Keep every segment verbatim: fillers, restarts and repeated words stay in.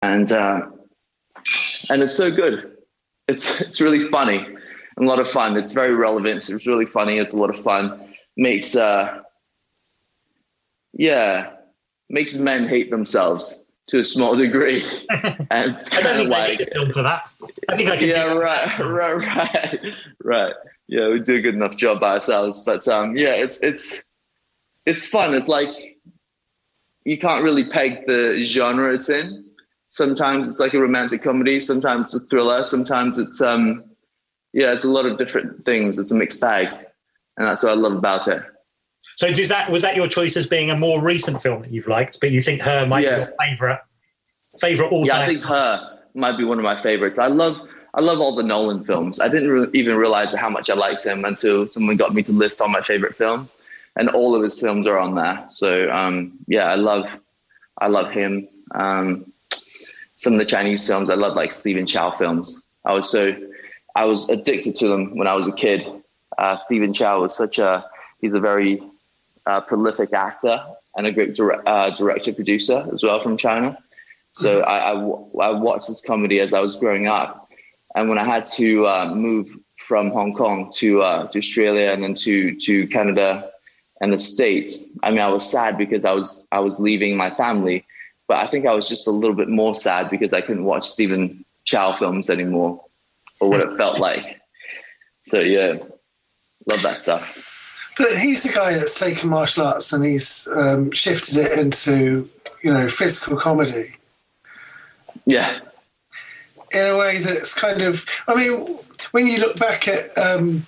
and uh, and it's so good. It's it's really funny and a lot of fun. It's very relevant. It's really funny. It's a lot of fun. Makes uh, yeah, makes men hate themselves to a small degree. And it's I don't think like, they need a film for that. I think I can. Yeah, right, right, right, right. Yeah, we do a good enough job by ourselves. But um, yeah, it's it's it's fun. It's like you can't really peg the genre it's in. Sometimes it's like a romantic comedy. Sometimes it's a thriller. Sometimes it's um, yeah, it's a lot of different things. It's a mixed bag, and that's what I love about it. So does that was that your choice as being a more recent film that you've liked, but you think Her might Yeah. be your favourite favourite all time? Yeah, I think Her might be one of my favorites. I love I love all the Nolan films. I didn't re- even realize how much I liked him until someone got me to list all my favorite films, and all of his films are on there. So um, yeah, I love I love him. Um, some of the Chinese films I love, like Stephen Chow films. I was so I was addicted to them when I was a kid. Uh, Stephen Chow was such a he's a very uh, prolific actor and a great dire- uh, director producer as well from China. So I, I, I watched this comedy as I was growing up. And when I had to uh, move from Hong Kong to uh, to Australia and then to to Canada and the States, I mean, I was sad because I was I was leaving my family, but I think I was just a little bit more sad because I couldn't watch Stephen Chow films anymore, or what it felt like. So yeah, love that stuff. But he's the guy that's taken martial arts and he's um, shifted it into, you know, physical comedy. Yeah. In a way that's kind of, I mean, when you look back at um,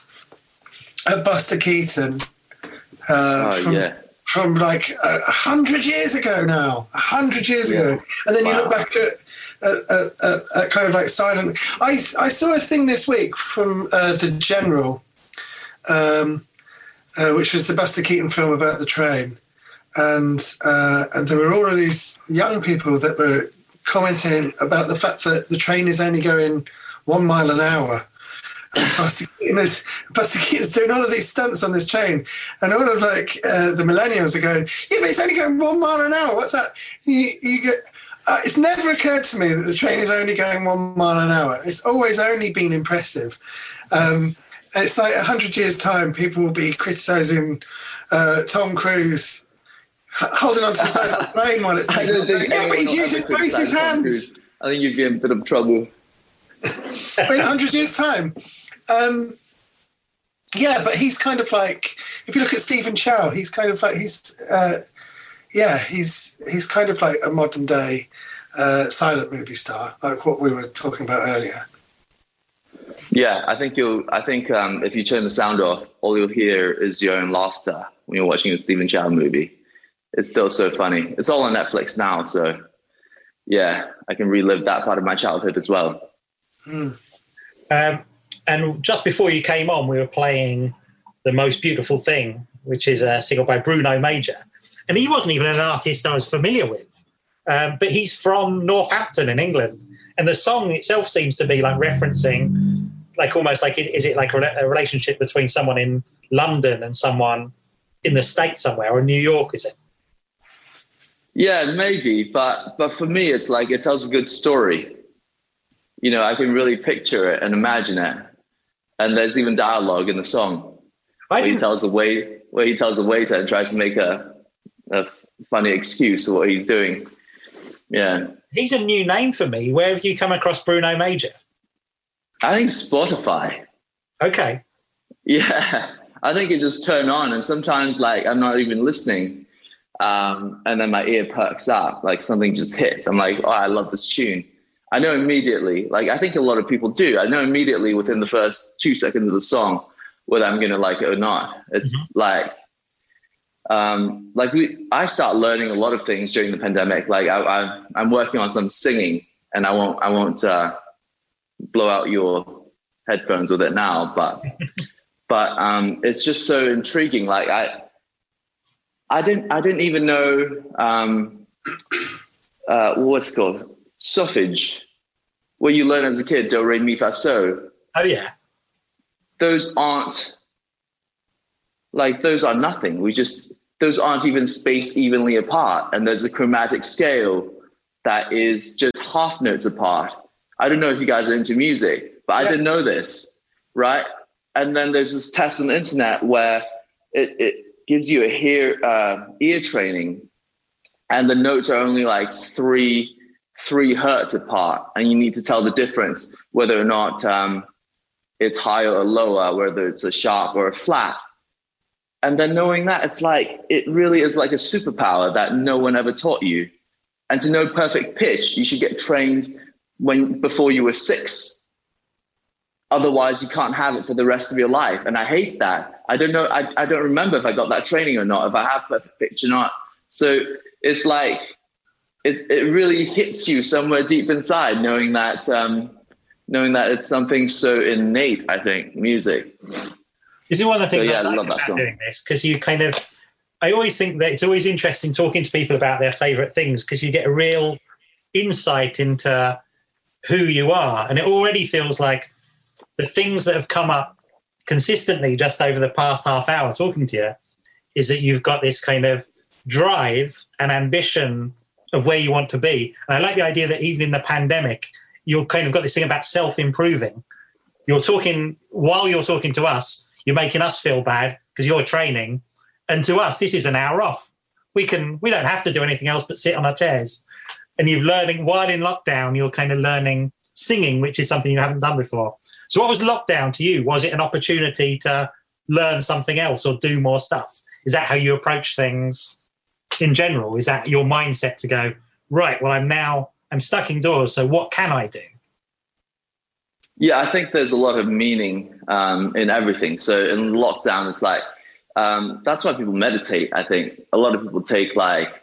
at Buster Keaton uh, Oh, from, yeah. from like a hundred years ago now, a hundred years Yeah. ago, and then you Wow. look back at, at, at, at, at kind of like Silent. I I saw a thing this week from uh, The General, um, uh, which was the Buster Keaton film about the train, and uh, and there were all of these young people that were commenting about the fact that the train is only going one mile an hour. And Buster Keaton is, Buster Keaton's doing all of these stunts on this train, and all of like uh, the millennials are going, yeah, but it's only going one mile an hour. What's that? You, you get. Uh, it's never occurred to me that the train is only going one mile an hour. It's always only been impressive. Um, and it's like a hundred years' time, people will be criticising uh, Tom Cruise holding onto the side of the plane while it's I don't think yeah, but he's anyone will using ever both his criticize Tom hands. Cruise. I think you'd be in a bit of trouble. In a hundred years' time. Um, yeah, but he's kind of like, if you look at Stephen Chow, he's kind of like, he's, uh, yeah, he's he's kind of like a modern day uh, silent movie star, like what we were talking about earlier. Yeah, I think you'll. I think um, if you turn the sound off, all you'll hear is your own laughter when you're watching a Stephen Chow movie. It's still so funny. It's all on Netflix now, so yeah, I can relive that part of my childhood as well. Mm. Um, and just before you came on, we were playing The Most Beautiful Thing, which is a single by Bruno Major. And he wasn't even an artist I was familiar with, um, but he's from Northampton in England. And the song itself seems to be like referencing, like almost like, is, is it like a, a relationship between someone in London and someone in the States somewhere, or New York, is it? Yeah, maybe, but but for me, it's like it tells a good story. You know, I can really picture it and imagine it. And there's even dialogue in the song I where he didn't, tells the way where he tells the waiter and tries to make a, a funny excuse for what he's doing. Yeah, he's a new name for me. Where have you come across Bruno Major? I think Spotify. Okay. Yeah, I think it just turned on, and sometimes like I'm not even listening, um, and then my ear perks up, like something just hits. I'm like, oh, I love this tune. I know immediately. Like I think a lot of people do. I know immediately within the first two seconds of the song whether I'm gonna like it or not. It's mm-hmm. like, um, like we. I start learning a lot of things during the pandemic. Like I, I I'm working on some singing, and I won't I won't uh, blow out your headphones with it now, but. But um, it's just so intriguing. Like I, I didn't, I didn't even know um, uh, what's it called solfege, what you learn as a kid, do re mi fa so. Oh yeah, those aren't like those are nothing. We just those aren't even spaced evenly apart, and there's a chromatic scale that is just half notes apart. I don't know if you guys are into music, but yeah. I didn't know this, right? And then there's this test on the internet where it, it gives you a hear, uh, ear training, and the notes are only like three, three hertz apart, and you need to tell the difference, whether or not um, it's higher or lower, whether it's a sharp or a flat. And then knowing that, it's like, it really is like a superpower that no one ever taught you. And to know perfect pitch, you should get trained when before you were six. Otherwise, you can't have it for the rest of your life. And I hate that. I don't know. I, I don't remember if I got that training or not, if I have perfect pitch or not. So it's like, it's, it really hits you somewhere deep inside, knowing that, um, knowing that it's something so innate, I think, music. This is one of the things so, yeah, I like I love about that song. doing this, because you kind of, I always think that it's always interesting talking to people about their favourite things, because you get a real insight into who you are. And it already feels like the things that have come up consistently just over the past half hour talking to you is that you've got this kind of drive and ambition of where you want to be. And I like the idea that even in the pandemic, you've kind of got this thing about self-improving. You're talking, while you're talking to us, you're making us feel bad because you're training. And to us, this is an hour off. We can, we don't have to do anything else but sit on our chairs. And you've learning, while in lockdown, you're kind of learning singing, which is something you haven't done before. So what was lockdown to you? Was it an opportunity to learn something else or do more stuff? Is that how you approach things in general? Is that your mindset to go, right, well, I'm now, I'm stuck indoors, so what can I do? Yeah, I think there's a lot of meaning um, in everything. So in lockdown, it's like, um, that's why people meditate, I think. A lot of people take like,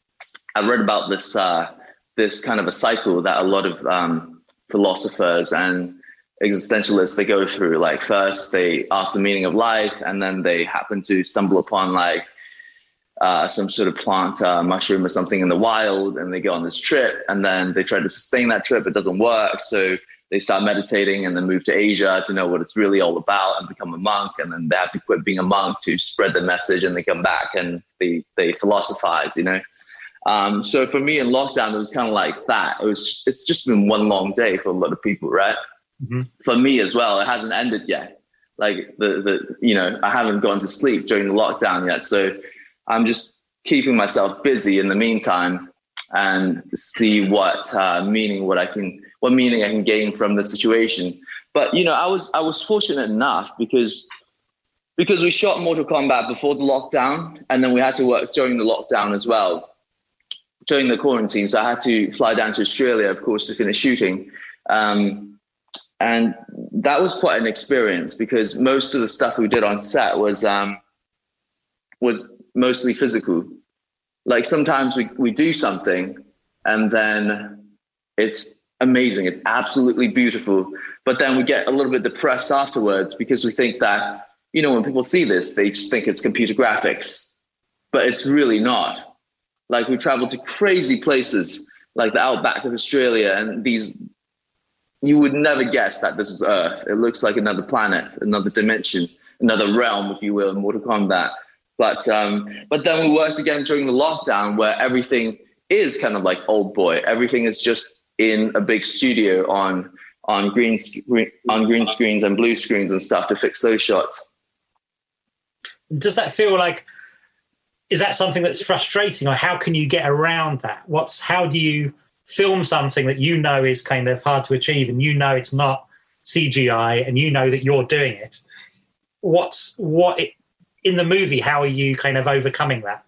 I read about this, uh, this kind of a cycle that a lot of um, philosophers and existentialists, they go through. Like first they ask the meaning of life, and then they happen to stumble upon like uh, some sort of plant, uh, mushroom or something in the wild, and they go on this trip, and then they try to sustain that trip. It doesn't work. So they start meditating and then move to Asia to know what it's really all about and become a monk. And then they have to quit being a monk to spread the message, and they come back and they, they philosophize, you know? Um, so for me in lockdown, it was kind of like that. It was, it's just been one long day for a lot of people, right? Mm-hmm. For me as well, it hasn't ended yet. Like the, the, you know, I haven't gone to sleep during the lockdown yet. So I'm just keeping myself busy in the meantime and see what uh, meaning, what I can, what meaning I can gain from the situation. But, you know, I was, I was fortunate enough because, because we shot Mortal Kombat before the lockdown, and then we had to work during the lockdown as well, during the quarantine. So I had to fly down to Australia, of course, to finish shooting. Um, and that was quite an experience because most of the stuff we did on set was, um, was mostly physical. Like sometimes we, we do something and then it's amazing. It's absolutely beautiful. But then we get a little bit depressed afterwards because we think that, you know, when people see this, they just think it's computer graphics, but it's really not. Like we traveled to crazy places like the outback of Australia, and these, you would never guess that this is Earth. It looks like another planet, another dimension, another realm, if you will, in Mortal Kombat. But um, but then we worked again during the lockdown where everything is kind of like Old Boy. Everything is just in a big studio on on green screen, on green screens and blue screens and stuff to fix those shots. Does that feel like, is that something that's frustrating, or how can you get around that? What's, how do you film something that you know is kind of hard to achieve and you know it's not C G I and you know that you're doing it? What's, what it, in the movie, how are you kind of overcoming that?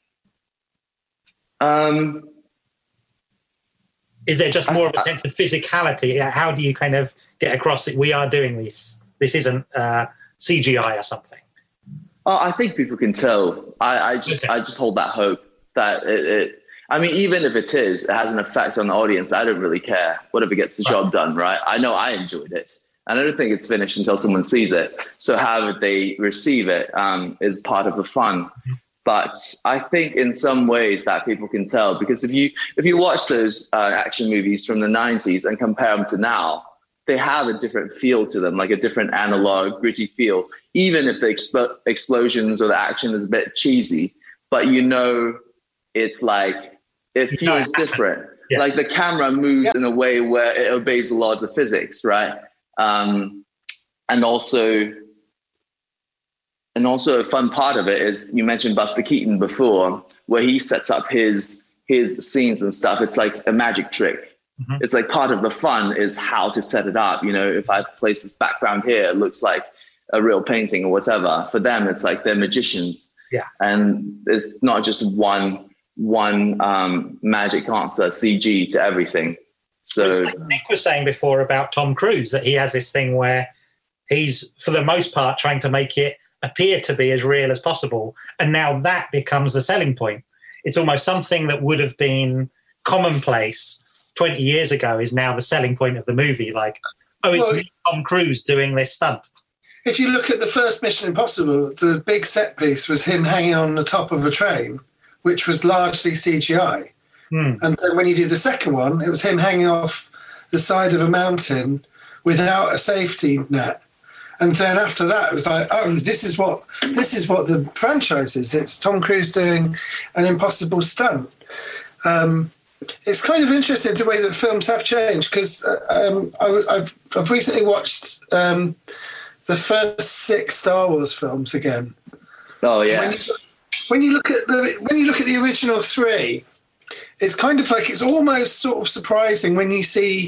Um, Is there just more of a sense of physicality? How do you kind of get across that we are doing this? This isn't uh, C G I or something. Oh, I think people can tell. I, I just, okay. I just hold that hope that it, it. I mean, even if it is, it has an effect on the audience. I don't really care. Whatever gets the right. job done, right? I know I enjoyed it, and I don't think it's finished until someone sees it. So however they receive it um, is part of the fun. Mm-hmm. But I think in some ways that people can tell, because if you if you watch those uh, action movies from the nineties and compare them to now, they have a different feel to them, like a different analog, gritty feel, even if the expo- explosions or the action is a bit cheesy. But you know, it's like, it feels different. Yeah. Like the camera moves Yeah. in a way where it obeys the laws of physics, right? Um, and also, and also a fun part of it is you mentioned Buster Keaton before, where he sets up his his scenes and stuff. It's like a magic trick. Mhm. It's like part of the fun is how to set it up. You know, if I place this background here, it looks like a real painting or whatever. For them, it's like they're magicians. Yeah. And it's not just one one um, magic answer, C G to everything. So It's like Nick was saying before about Tom Cruise, that he has this thing where he's, for the most part, trying to make it appear to be as real as possible. And now that becomes the selling point. It's almost something that would have been commonplace twenty years ago is now the selling point of the movie. Like, oh, it's Well, me, Tom Cruise doing this stunt. If you look at the first Mission Impossible, the big set piece was him hanging on the top of a train, which was largely C G I. Hmm. And then when he did the second one, it was him hanging off the side of a mountain without a safety net. And then after that, it was like, oh, this is what this is what the franchise is. It's Tom Cruise doing an impossible stunt. Um, it's kind of interesting the way that films have changed, because uh, um, I, I've I've recently watched um, the first six Star Wars films again. oh yeah, When you, when you look at the when you look at the original three, it's kind of like it's almost sort of surprising when you see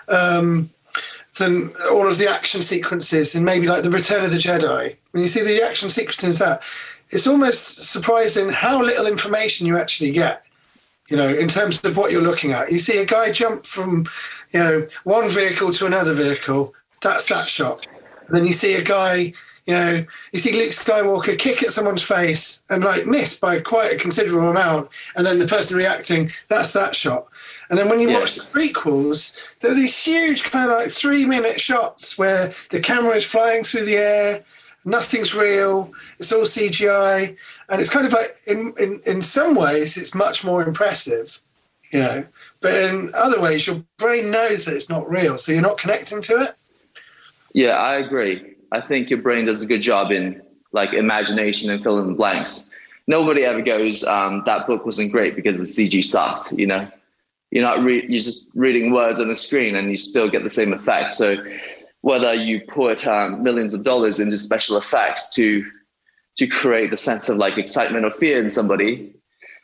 um, the, all of the action sequences and maybe like the Return of the Jedi. When you see the action sequences, that it's almost surprising how little information you actually get. You know, in terms of what you're looking at, you see a guy jump from, you know, one vehicle to another vehicle. That's that shot. And then you see a guy, you know, you see Luke Skywalker kick at someone's face and like miss by quite a considerable amount. And then the person reacting, that's that shot. And then when you Yeah. watch the prequels, there are these huge kind of like three minute shots where the camera is flying through the air. Nothing's real. It's all C G I. And it's kind of like, in, in, in some ways, it's much more impressive, you know. But in other ways, your brain knows that it's not real, so you're not connecting to it. yeah, I agree. I think your brain does a good job in like imagination and fill in the blanks. Nobody ever goes, um, that book wasn't great because the C G sucked, you know. You're not re- you're just reading words on a screen and you still get the same effect. So whether you put um, millions of dollars into special effects to to create the sense of like excitement or fear in somebody,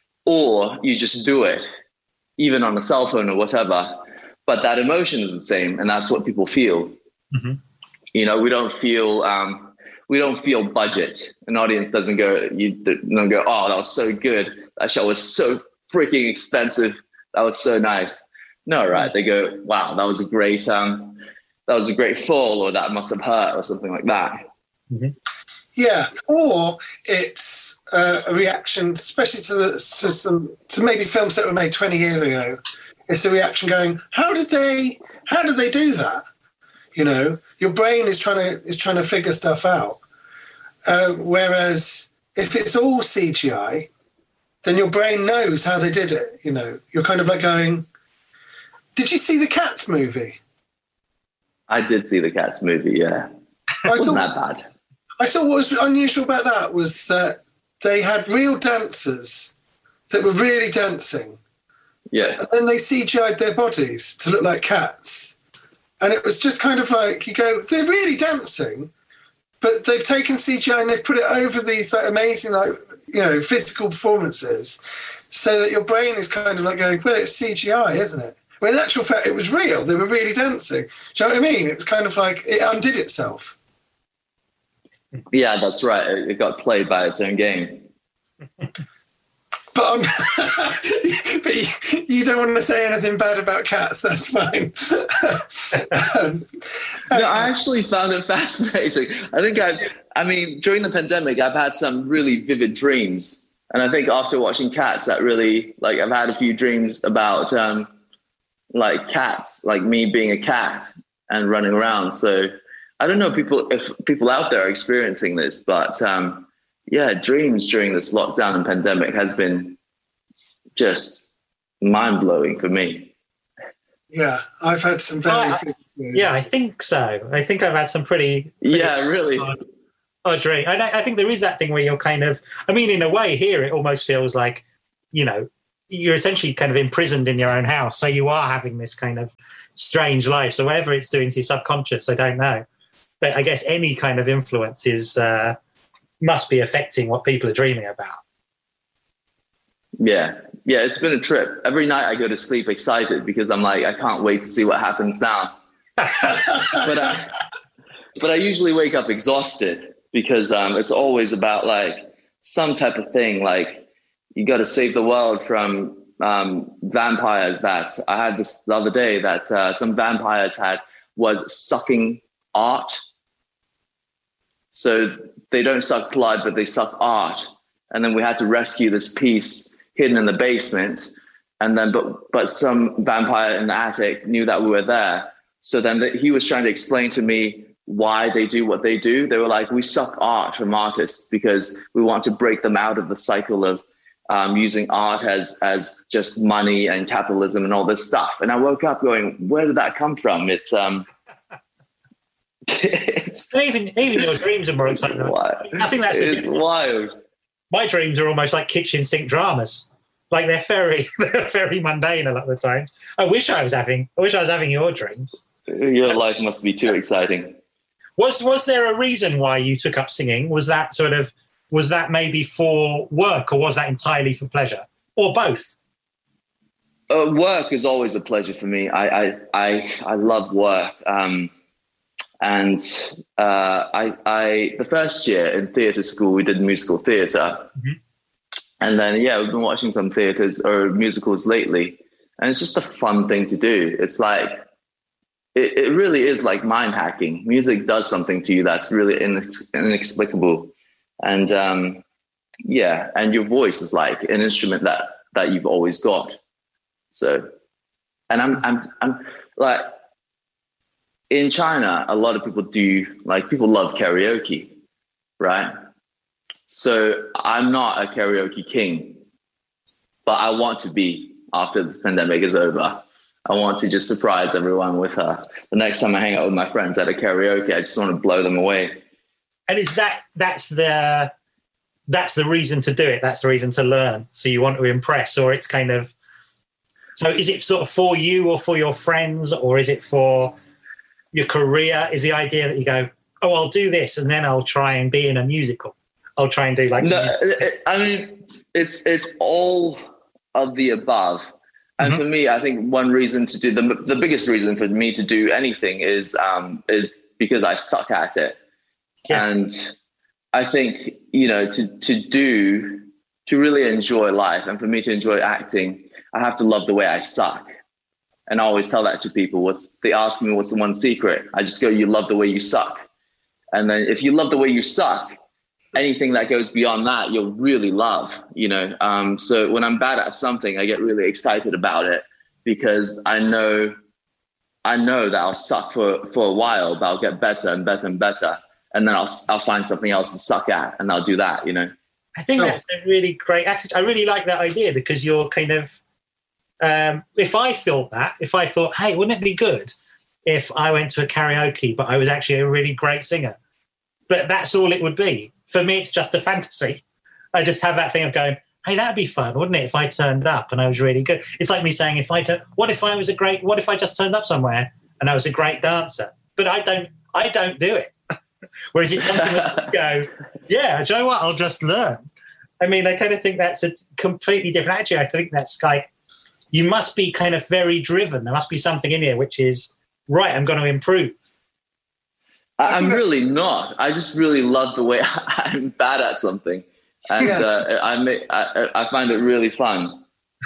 or you just do it, even on a cell phone or whatever, but that emotion is the same, and that's what people feel. Mm-hmm. You know, we don't feel um, we don't feel budget. An audience doesn't go, you don't go, oh, that was so good. That show was so freaking expensive. That was so nice. No, right? They go, wow, that was a great, um, that was a great fall, or that must have hurt, or something like that. Mm-hmm. Yeah, or it's uh, a reaction, especially to the to some to maybe films that were made twenty years ago. It's a reaction going, how did they how did they do that? You know, your brain is trying to is trying to figure stuff out. Uh, whereas if it's all C G I, then your brain knows how they did it. You know, you're kind of like going, did you see the Cats movie? I did see the Cats movie. Yeah, I wasn't thought, that bad. I thought what was unusual about that was that they had real dancers that were really dancing. Yeah, And then they C G I'd their bodies to look like cats. And it was just kind of like, you go, they're really dancing, but they've taken C G I and they've put it over these like amazing, like, you know, physical performances so that your brain is kind of like going, well, it's C G I, isn't it? When in actual fact, it was real. They were really dancing. Do you know what I mean? It was kind of like it undid itself. yeah, that's right. It, it got played by its own game. But, um, but you, you don't want to say anything bad about cats. That's fine. um, No, I actually found it fascinating. I think I, I mean, during the pandemic, I've had some really vivid dreams, and I think after watching Cats, that really, like, I've had a few dreams about, um, like cats, like me being a cat and running around. So I don't know people if people out there are experiencing this, but um, yeah, dreams during this lockdown and pandemic has been just mind blowing for me. Yeah, I've had some very. Oh, I- Yeah, I think so. I think I've had some pretty, pretty Yeah, really. odd, odd dream. And I, I think there is that thing where you're kind of, I mean, in a way here, it almost feels like, you know, you're essentially kind of imprisoned in your own house. So you are having this kind of strange life. So whatever it's doing to your subconscious, I don't know. But I guess any kind of influence is uh, must be affecting what people are dreaming about. Yeah. Yeah, it's been a trip. Every night I go to sleep excited because I'm like, I can't wait to see what happens now. but I, but I usually wake up exhausted because um, it's always about like some type of thing. Like you got to save the world from um, vampires. That I had this the other day that uh, some vampires had was sucking art. So they don't suck blood, but they suck art. And then we had to rescue this piece hidden in the basement. And then, but, but some vampire in the attic knew that we were there. So then the, he was trying to explain to me why they do what they do. They were like, we suck art from artists because we want to break them out of the cycle of um, using art as, as just money and capitalism and all this stuff. And I woke up going, where did that come from? It's, um, it's even, even your dreams are more exciting. I think that's it's wild. My dreams are almost like kitchen sink dramas. Like they're very, they're very mundane a lot of the time. I wish I was having, I wish I was having your dreams. Your life must be too exciting. Was was there a reason why you took up singing? Was that sort of, was that maybe for work, or was that entirely for pleasure, or both? Uh, work is always a pleasure for me. I I I, I love work. Um, and uh, I I the first year in theatre school we did musical theatre. Mm-hmm. And then, yeah, we've been watching some theatres or musicals lately, and it's just a fun thing to do. It's like, it, it really is like mind hacking. Music does something to you that's really inex- inexplicable. And um, yeah, and your voice is like an instrument that, that you've always got. So, and I'm, I'm, I'm like, in China, a lot of people do, like people love karaoke, right? So I'm not a karaoke king, but I want to be after the pandemic is over. I want to just surprise everyone with her. The next time I hang out with my friends at a karaoke, I just want to blow them away. And is that that's the that's the reason to do it? That's the reason to learn. So you want to impress, or it's kind of. So is it sort of for you or for your friends, or is it for your career? Is the idea that you go, oh, I'll do this, and then I'll try and be in a musical. I'll try and do like. No, I mean, it's it's all of the above. And mm-hmm. for me, I think one reason to do the the biggest reason for me to do anything is um, is because I suck at it. Yeah. And I think, you know, to to do to really enjoy life, and for me to enjoy acting, I have to love the way I suck. And I always tell that to people. What's they ask me what's the one secret? I just go, you love the way you suck. And then if you love the way you suck, anything that goes beyond that, you'll really love, you know? Um, so when I'm bad at something, I get really excited about it because I know, I know that I'll suck for, for a while, but I'll get better and better and better. And then I'll, I'll find something else to suck at and I'll do that, you know? I think that's a really great attitude. I really like that idea because you're kind of, um, if I thought that, if I thought, hey, wouldn't it be good if I went to a karaoke, but I was actually a really great singer? But that's all it would be. For me, it's just a fantasy. I just have that thing of going, hey, that'd be fun, wouldn't it, if I turned up and I was really good? It's like me saying, if I t- what if I was a great, what if I just turned up somewhere and I was a great dancer? But I don't, I don't do it. Whereas it's something that you go, yeah, do you know what? I'll just learn. I mean, I kind of think that's a completely different attitude. I think that's like, you must be kind of very driven. There must be something in here which is, right, I'm going to improve. I'm really not. I just really love the way I'm bad at something, and yeah. uh, I, make, I I find it really fun.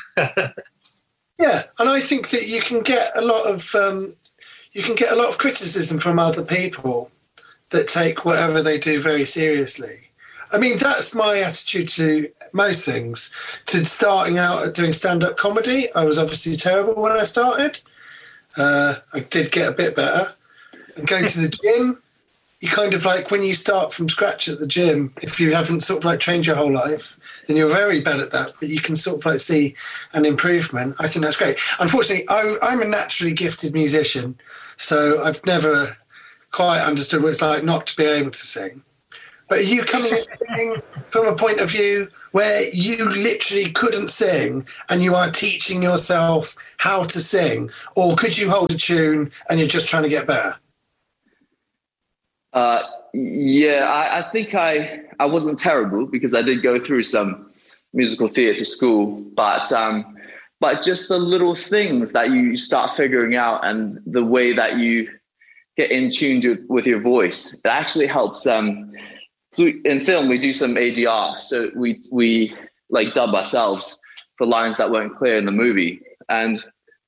Yeah, and I think that you can get a lot of um, you can get a lot of criticism from other people that take whatever they do very seriously. I mean, that's my attitude to most things. To starting out at doing stand-up comedy, I was obviously terrible when I started. Uh, I did get a bit better. And going to the gym. You kind of like when you start from scratch at the gym, if you haven't sort of like trained your whole life, then you're very bad at that, but you can sort of like see an improvement. I think that's great. Unfortunately, I, I'm a naturally gifted musician, so I've never quite understood what it's like not to be able to sing. But are you coming at singing from a point of view where you literally couldn't sing and you are teaching yourself how to sing? Or could you hold a tune and you're just trying to get better? Uh, yeah, I, I think I, I wasn't terrible because I did go through some musical theatre school, but um, but just the little things that you start figuring out and the way that you get in tune with your voice, it actually helps. Um, so in film, we do some A D R, so we we like dub ourselves for lines that weren't clear in the movie, and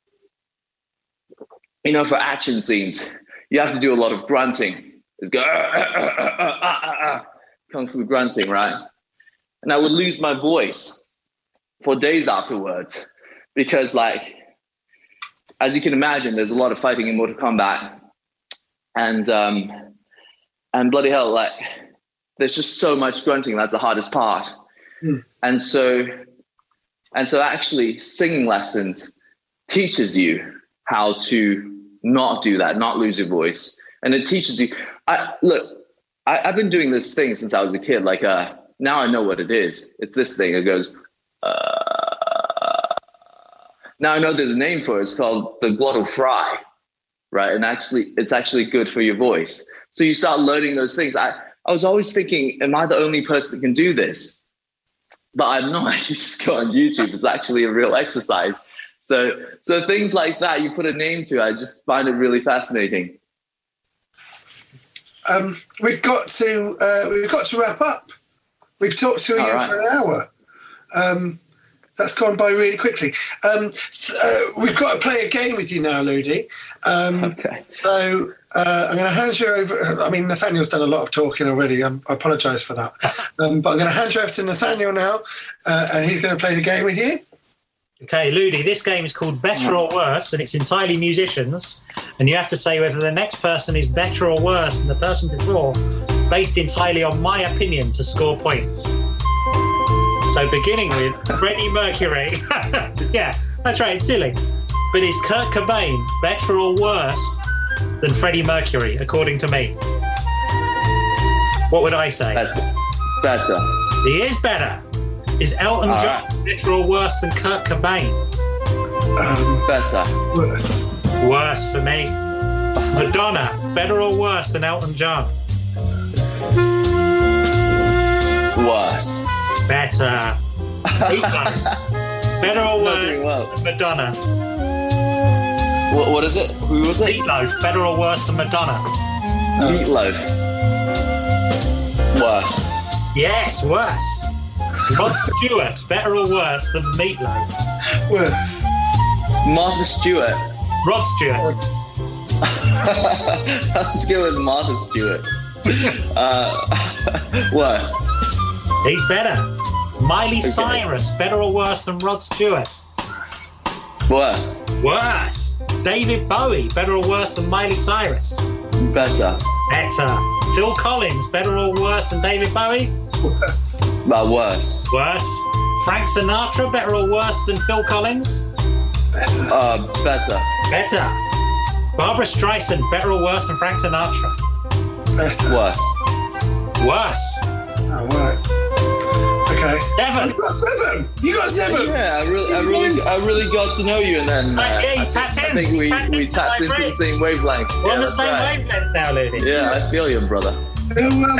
you know, for action scenes, you have to do a lot of grunting. It's go uh, uh, uh, uh, uh, uh, kung fu grunting, right? And I would lose my voice for days afterwards because, like, as you can imagine, there's a lot of fighting in Mortal Kombat, and um, and bloody hell, like, there's just so much grunting. That's the hardest part, mm. and so and so actually, singing lessons teaches you how to not do that, not lose your voice, and it teaches you. I look, I, I've been doing this thing since I was a kid, like uh. Now I know what it is. It's this thing. It goes, uh... now I know there's a name for it. It's called the glottal fry, right? And actually, it's actually good for your voice. So you start learning those things. I, I was always thinking, am I the only person that can do this? But I'm not. You just go on YouTube. It's actually a real exercise. So, so things like that, you put a name to, I just find it really fascinating. Um, we've got to, uh, we've got to wrap up. We've talked to you right. for an hour. Um, that's gone by really quickly. Um, uh, we've got to play a game with you now, Ludi. Um, okay. So uh, I'm going to hand you over. I mean, Nathaniel's done a lot of talking already. I'm, I apologise for that. Um, but I'm going to hand you over to Nathaniel now, uh, and he's going to play the game with you. Okay, Ludi, this game is called Better or Worse, and it's entirely musicians. And you have to say whether the next person is better or worse than the person before, based entirely on my opinion to score points. So beginning with Freddie Mercury. Yeah, that's right, it's silly. But is Kurt Cobain better or worse than Freddie Mercury, according to me? What would I say? Better. Better. He is better. Is Elton All John right. better or worse than Kurt Cobain? Um, better. Worse. Worse for me. Madonna, better or worse than Elton John? Worse. Better. Better or worse well. than Madonna? What, what is it? Who was it? Meatloaf, better or worse than Madonna? Meatloaf. Worse. Yes, worse. Rod Stewart, better or worse than Meatloaf? Worse. Martha Stewart. Rod Stewart. Let's go with Martha Stewart. Uh, worse. He's better. Miley okay. Cyrus, better or worse than Rod Stewart? Worse. Worse. David Bowie, better or worse than Miley Cyrus? Better. Better. Phil Collins, better or worse than David Bowie? Worse. But worse. Worse. Frank Sinatra, better or worse than Phil Collins? Better. Uh, better. Better. Barbara Streisand, better or worse than Frank Sinatra? Better. Worse. Worse. Oh, right. Okay. Seven. You got seven. You got seven. Yeah, I really, I really, I really got to know you, and then uh, uh, yeah, you I, tapped think, in. I think we tapped we tapped into brain. the same wavelength. We're yeah, on the same right. wavelength now, Ludi. Yeah, I feel you, brother. Well,